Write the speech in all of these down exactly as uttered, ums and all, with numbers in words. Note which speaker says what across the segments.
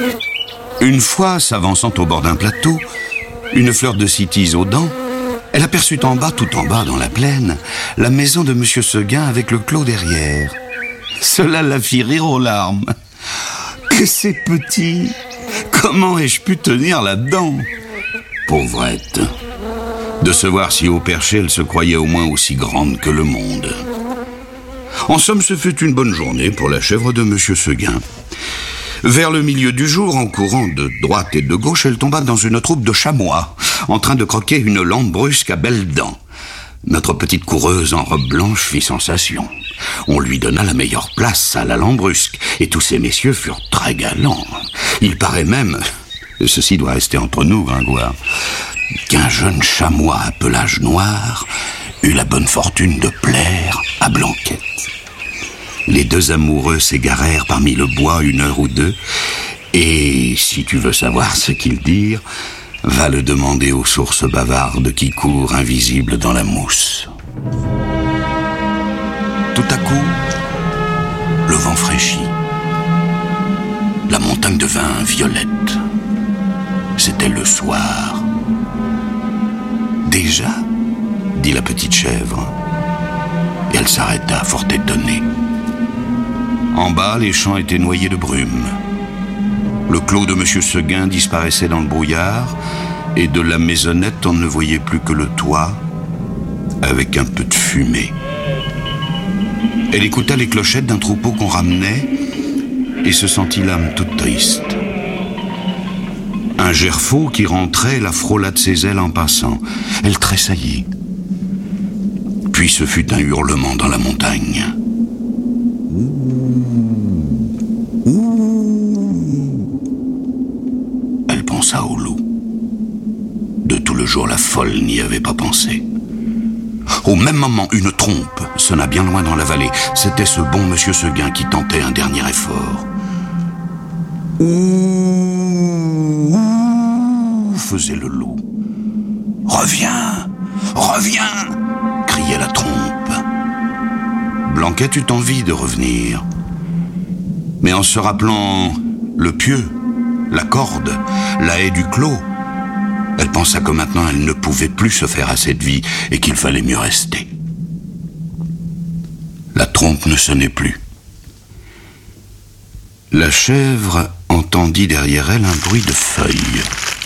Speaker 1: Une fois, s'avançant au bord d'un plateau, une fleur de cytise aux dents, elle aperçut en bas, tout en bas dans la plaine, la maison de Monsieur Seguin avec le clos derrière. Cela la fit rire aux larmes. Que c'est petit! Comment ai-je pu tenir là-dedans? Pauvrette. De se voir si haut perché, elle se croyait au moins aussi grande que le monde. En somme, ce fut une bonne journée pour la chèvre de Monsieur Seguin. Vers le milieu du jour, en courant de droite et de gauche, elle tomba dans une troupe de chamois, en train de croquer une lampe brusque à belles dents. Notre petite coureuse en robe blanche fit sensation. On lui donna la meilleure place à la lambrusque, et tous ces messieurs furent très galants. Il paraît même, ceci doit rester entre nous, Gringoire, qu'un jeune chamois à pelage noir eut la bonne fortune de plaire à Blanquette. Les deux amoureux s'égarèrent parmi le bois une heure ou deux, et si tu veux savoir ce qu'ils dirent, va le demander aux sources bavardes qui courent invisibles dans la mousse. Tout à coup, le vent fraîchit. La montagne devint violette. C'était le soir. Déjà, dit la petite chèvre. Et elle s'arrêta, fort étonnée. En bas, les champs étaient noyés de brume. Le clos de Monsieur Seguin disparaissait dans le brouillard, et de la maisonnette, on ne voyait plus que le toit, avec un peu de fumée. Elle écouta les clochettes d'un troupeau qu'on ramenait, et se sentit l'âme toute triste. Un gerfaut qui rentrait la frôla de ses ailes en passant. Elle tressaillit. Puis ce fut un hurlement dans la montagne. Elle pensa au loup. De tout le jour, la folle n'y avait pas pensé. Au même moment, une trompe sonna bien loin dans la vallée. C'était ce bon Monsieur Seguin qui tentait un dernier effort. Ouh, ouh, faisait le loup. Reviens, reviens, criait la trompe. Blanquette eut envie de revenir. Mais en se rappelant le pieu, la corde, la haie du clos, elle pensa que maintenant elle ne pouvait plus se faire à cette vie et qu'il fallait mieux rester. La trompe ne sonnait plus. La chèvre entendit derrière elle un bruit de feuilles.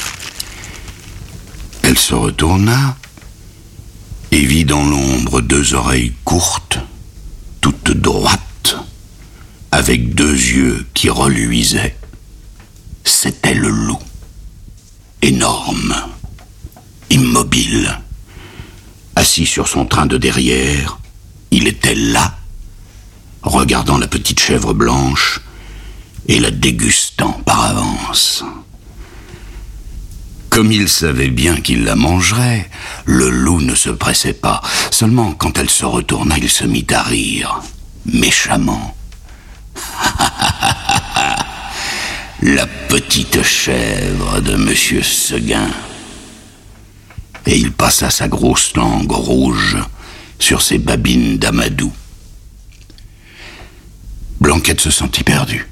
Speaker 1: Elle se retourna et vit dans l'ombre deux oreilles courtes, toutes droites, avec deux yeux qui reluisaient. C'était le loup. Énorme, immobile, assis sur son train de derrière, il était là, regardant la petite chèvre blanche et la dégustant par avance. Comme il savait bien qu'il la mangerait, le loup ne se pressait pas. Seulement, quand elle se retourna, il se mit à rire, méchamment. La petite chèvre de Monsieur Seguin. Et il passa sa grosse langue rouge sur ses babines d'amadou. Blanquette se sentit perdue.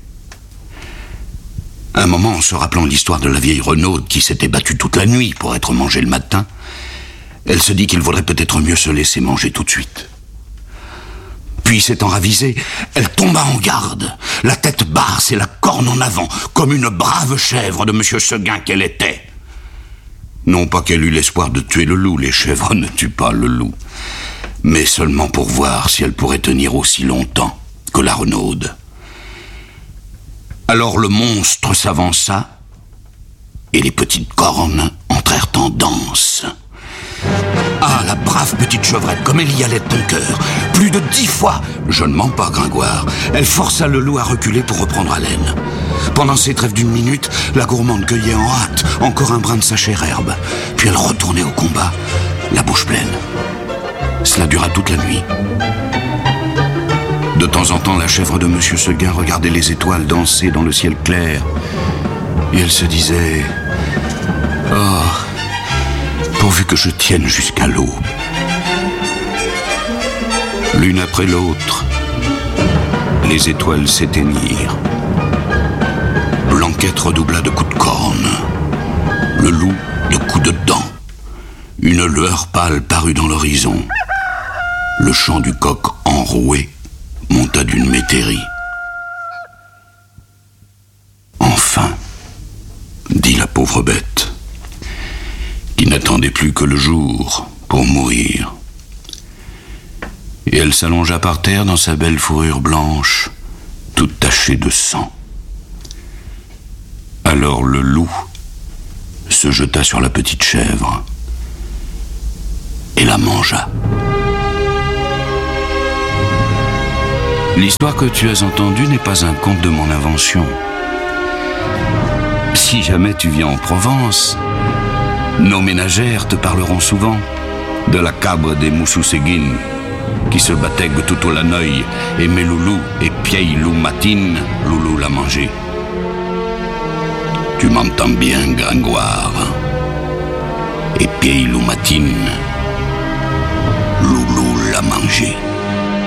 Speaker 1: Un moment, en se rappelant l'histoire de la vieille renaude qui s'était battue toute la nuit pour être mangée le matin, elle se dit qu'il vaudrait peut-être mieux se laisser manger tout de suite. Puis, s'étant ravisée, elle tomba en garde, la tête basse et la corne en avant, comme une brave chèvre de Monsieur Seguin qu'elle était. Non pas qu'elle eût l'espoir de tuer le loup, les chèvres ne tuent pas le loup, mais seulement pour voir si elle pourrait tenir aussi longtemps que la renaude. Alors le monstre s'avança, et les petites cornes entrèrent en danse. Ah, la brave petite chevrette, comme elle y allait de ton cœur. Plus de dix fois, je ne mens pas, Gringoire, elle força le loup à reculer pour reprendre haleine. Pendant ces trêves d'une minute, la gourmande cueillait en hâte encore un brin de sa chère herbe. Puis elle retournait au combat, la bouche pleine. Cela dura toute la nuit. De temps en temps, la chèvre de Monsieur Seguin regardait les étoiles danser dans le ciel clair. Et elle se disait... Oh, pourvu que je tienne jusqu'à l'aube. L'une après l'autre, les étoiles s'éteignirent. Blanquette redoubla de coups de corne. Le loup de coups de dents. Une lueur pâle parut dans l'horizon. Le chant du coq enroué monta d'une métairie. Enfin, dit la pauvre bête, qui n'attendait plus que le jour pour mourir. Et elle s'allongea par terre dans sa belle fourrure blanche, toute tachée de sang. Alors le loup se jeta sur la petite chèvre et la mangea. L'histoire que tu as entendue n'est pas un conte de mon invention. Si jamais tu viens en Provence, nos ménagères te parleront souvent de la cabre des Moussousséguines qui se batègue tout au Laneuil et mes loulous et pieille lou matine, loulou l'a mangé. Tu m'entends bien, Gringoire? Et pieille lou matine, loulou l'a mangé.